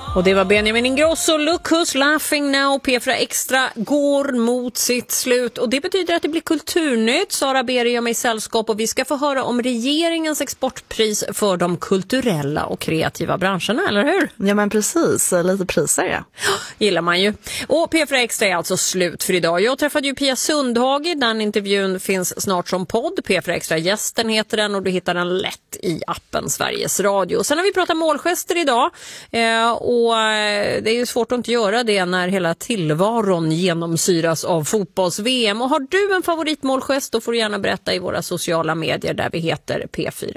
Och det var Benjamin Ingrosso, Look Who's Laughing Now. P4 Extra går mot sitt slut och det betyder att det blir kulturnytt. Sara Berg och mig sällskap och vi ska få höra om regeringens exportpris för de kulturella och kreativa branscherna, eller hur? Ja men precis, lite priser ja. Gillar man ju. Och P4 Extra är alltså slut för idag. Jag träffade ju Pia Sundhage, den intervjun finns snart som podd. P4 Extra gästen heter den och du hittar den lätt i appen Sveriges Radio. Sen har vi pratat målgester idag och det är ju svårt att inte göra det när hela tillvaron genomsyras av fotbolls-VM. Och har du en favoritmålgest då får du gärna berätta i våra sociala medier där vi heter P4